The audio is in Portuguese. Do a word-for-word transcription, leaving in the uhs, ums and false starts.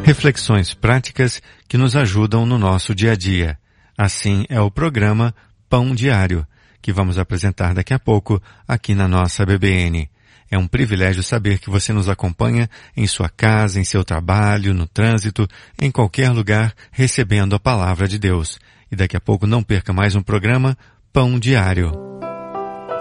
reflexões práticas que nos ajudam no nosso dia a dia. Assim é o programa Pão Diário, que vamos apresentar daqui a pouco aqui na nossa B B N. É um privilégio saber que você nos acompanha em sua casa, em seu trabalho, no trânsito, em qualquer lugar, recebendo a palavra de Deus. E daqui a pouco não perca mais um programa Pão Diário.